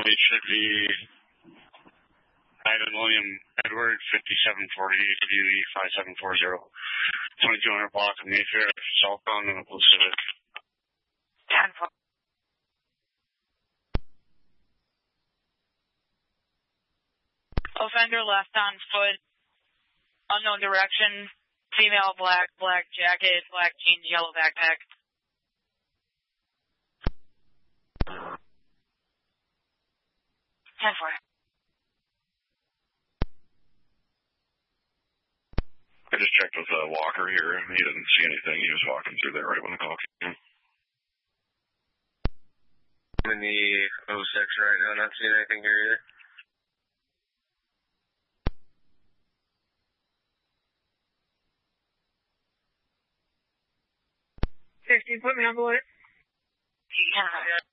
It should be Ivan William Edward 5748 WE 5740. 2200 block of Mayfair, southbound in a blue Civic. 10-4. Offender left on foot, unknown direction, female black jacket, black jeans, yellow backpack. 10-4. I just checked with Walker here. He didn't see anything. He was walking through there right when the call came in. I'm in the O section right now, not seeing anything here either. 16, put me on bullet. 10-4.